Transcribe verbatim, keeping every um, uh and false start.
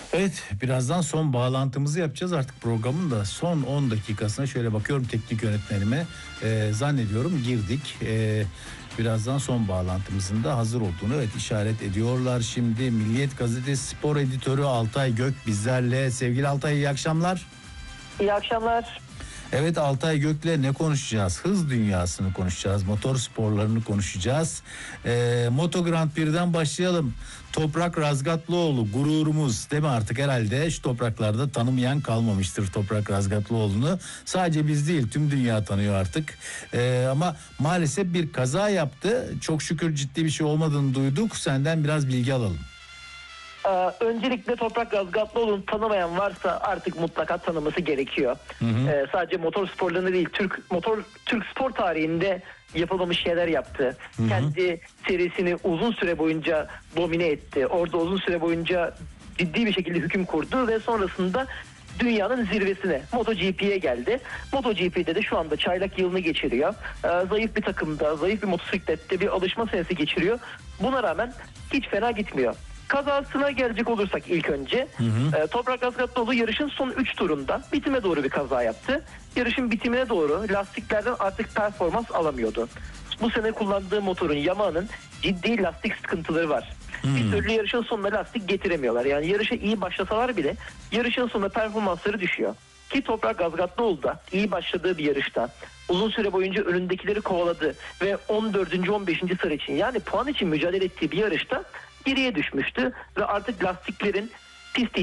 Evet, birazdan son bağlantımızı yapacağız. Artık programın da son on dakikasına şöyle bakıyorum teknik yönetmenime. Ee, zannediyorum girdik. Ee, birazdan son bağlantımızın da hazır olduğunu evet işaret ediyorlar. Şimdi Milliyet Gazetesi spor editörü Altay Gök bizlerle. Sevgili Altay, iyi akşamlar. İyi akşamlar. Evet, Altay Gök'le ne konuşacağız? Hız dünyasını konuşacağız. Motor sporlarını konuşacağız. Ee, Moto Grand Prix'den başlayalım. Toprak Razgatlıoğlu gururumuz değil mi artık herhalde? Şu topraklarda tanımayan kalmamıştır Toprak Razgatlıoğlu'nu. Sadece biz değil, tüm dünya tanıyor artık. Ee, ama maalesef bir kaza yaptı. Çok şükür ciddi bir şey olmadığını duyduk. Senden biraz bilgi alalım. Ee, öncelikle Toprak Razgatlıoğlu'nu tanımayan varsa artık mutlaka tanıması gerekiyor. Hı hı. Ee, sadece motor sporlarında değil, Türk motor Türk spor tarihinde yapılmamış şeyler yaptı. Hı hı. Kendi serisini uzun süre boyunca domine etti. Orada uzun süre boyunca ciddi bir şekilde hüküm kurdu ve sonrasında dünyanın zirvesine MotoGP'ye geldi. MotoGP'de de şu anda çaylak yılını geçiriyor. Ee, zayıf bir takımda, zayıf bir motosiklette bir alışma senesi geçiriyor. Buna rağmen hiç fena gitmiyor. Kazasına gelecek olursak ilk önce hı hı. E, Toprak Razgatlıoğlu yarışın son üç turunda bitime doğru bir kaza yaptı. Yarışın bitimine doğru lastiklerden artık performans alamıyordu. Bu sene kullandığı motorun Yamaha'nın ciddi lastik sıkıntıları var. Hmm. Bir türlü yarışın sonunda lastik getiremiyorlar. Yani yarışa iyi başlasalar bile yarışın sonunda performansları düşüyor. Ki Toprak Razgatlıoğlu da iyi başladığı bir yarışta uzun süre boyunca önündekileri kovaladı ve on dördüncü on beşinci sıra için, yani puan için mücadele ettiği bir yarışta geriye düşmüştü ve artık lastiklerin pist